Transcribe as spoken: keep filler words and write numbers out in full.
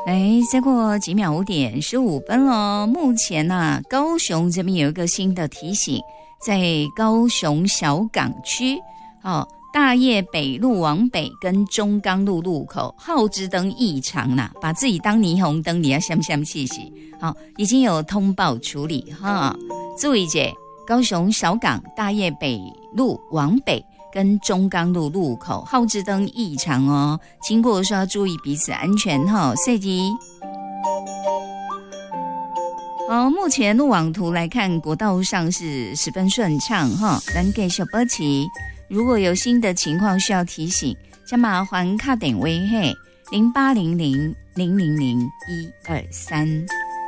哎，再过几秒五点十五分了。目前呢、啊，高雄这边有一个新的提醒，在高雄小港区，哦，大业北路往北跟中钢路路口号志灯异常啦，把自己当霓虹灯，你要相不相信？好、哦，已经有通报处理哈。注意姐，高雄小港大业北路往北跟中钢路路口号志灯异常哦，经过的时候要注意彼此安全哈。谢谢。好，目前路网图来看，国道上是十分顺畅哈。咱给小波奇，如果有新的情况需要提醒，请麻烦卡点微嘿零八零零零零零一二三。